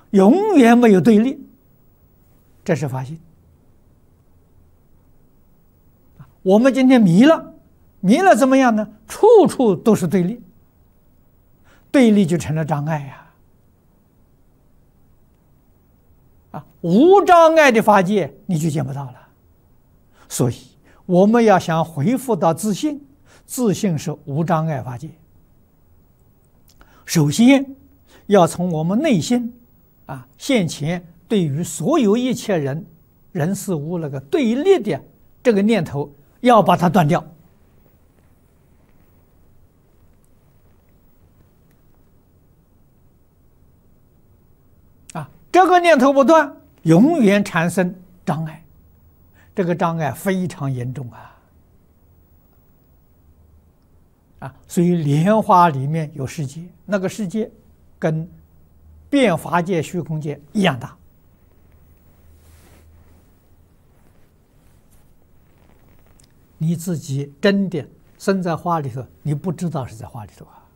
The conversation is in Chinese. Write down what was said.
永远没有对立，这是法性。我们今天迷了，迷了怎么样呢？处处都是对立，对立就成了障碍呀！无障碍的法界你就见不到了。所以我们要想恢复到自信，自信是无障碍法界。首先要从我们内心现前对于所有一切人事物那个对立的这个念头，要把它断掉。这个念头不断，永远产生障碍，这个障碍非常严重所以莲花里面有世界，那个世界跟变法界、虚空界一样大。你自己真的生在花里头，你不知道是在花里头